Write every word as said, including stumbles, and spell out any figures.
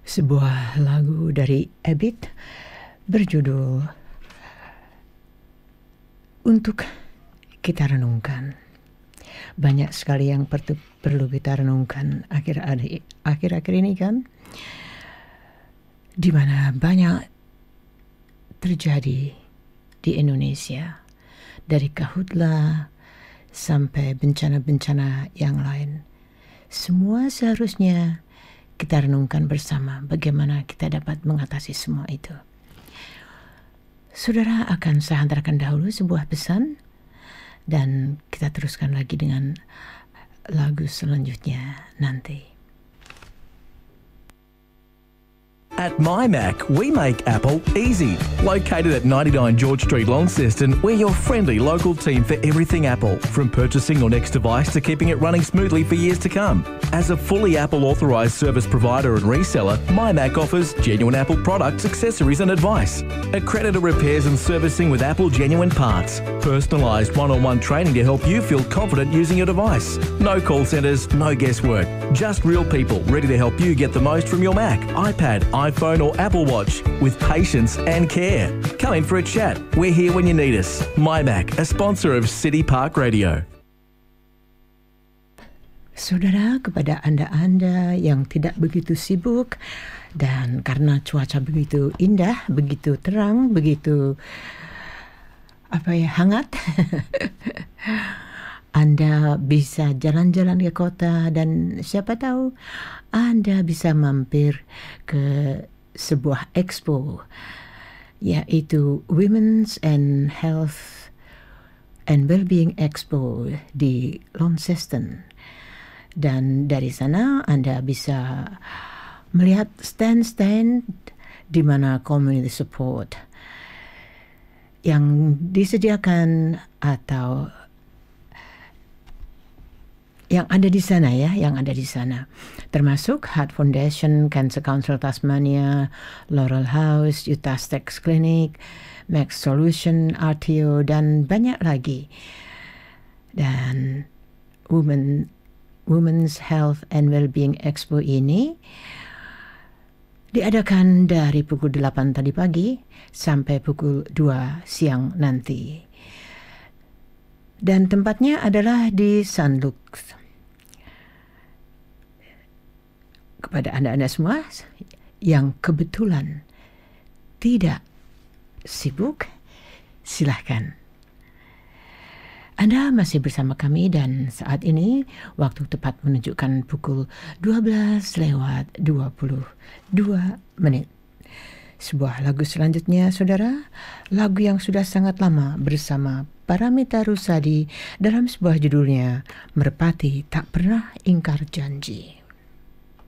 Sebuah lagu dari Abid berjudul Untuk Kita Renungkan. Banyak sekali yang perlu, perlu kita renungkan akhir-akhir ini kan, di mana banyak terjadi di Indonesia, dari kahutlah sampai bencana-bencana yang lain. Semua seharusnya kita renungkan bersama bagaimana kita dapat mengatasi semua itu. Saudara, akan saya hantarkan dahulu sebuah pesan dan kita teruskan lagi dengan lagu selanjutnya nanti. At MyMac, we make Apple easy. Located at ninety-nine George Street, Launceston, we're your friendly local team for everything Apple, from purchasing your next device to keeping it running smoothly for years to come. As a fully Apple authorised service provider and reseller, MyMac offers genuine Apple products, accessories and advice. Accredited repairs and servicing with Apple genuine parts. Personalised one-on-one training to help you feel confident using your device. No call centres, no guesswork. Just real people ready to help you get the most from your Mac, iPad, iPhone or Apple Watch with patience and care. Come in for a chat. We're here when you need us. MyMac, a sponsor of City Park Radio. Saudara, kepada Anda-Anda yang tidak begitu sibuk dan karena cuaca begitu indah, begitu terang, begitu apa ya, hangat, Anda bisa jalan-jalan ke kota dan siapa tahu Anda bisa mampir ke sebuah expo, yaitu Women's and Health and Wellbeing Expo di Launceston. Dan dari sana Anda bisa melihat stand-stand di mana community support yang disediakan atau yang ada di sana ya, yang ada di sana. Termasuk Heart Foundation, Cancer Council Tasmania, Laurel House, Utah Stax Clinic, Max Solution, R T O, dan banyak lagi. Dan Women, Women's Health and Wellbeing Expo ini diadakan dari pukul delapan tadi pagi sampai pukul dua siang nanti. Dan tempatnya adalah di San Luke. Kepada Anda-Anda semua yang kebetulan tidak sibuk, silahkan. Anda masih bersama kami dan saat ini waktu tepat menunjukkan pukul dua belas lewat dua puluh dua menit. Sebuah lagu selanjutnya, saudara, lagu yang sudah sangat lama bersama Paramita Rusady dalam sebuah judulnya Merpati Tak Pernah Ingkar Janji.